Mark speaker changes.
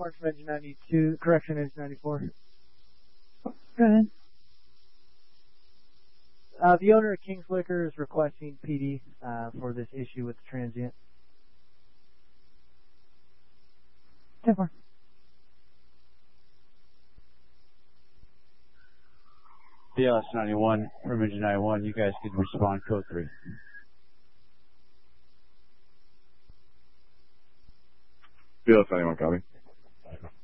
Speaker 1: Horn from engine 92, correction, engine 94.
Speaker 2: Go ahead.
Speaker 1: The owner of King's Liquor is requesting PD for this issue with the transient.
Speaker 2: 10-4.
Speaker 3: BLS 91 from engine 91, you guys can respond code 3.
Speaker 4: BLS 91, copy.